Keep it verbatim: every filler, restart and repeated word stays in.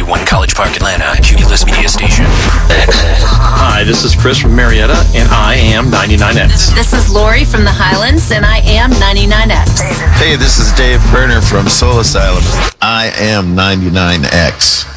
ninety-one College Park, Atlanta, Cumulus Media Station. Hi, this is Chris from Marietta, and I am ninety-nine X. This is Lori from the Highlands, and I am ninety-nine X. Hey, this is Dave Berner from Soul Asylum. I am ninety-nine X.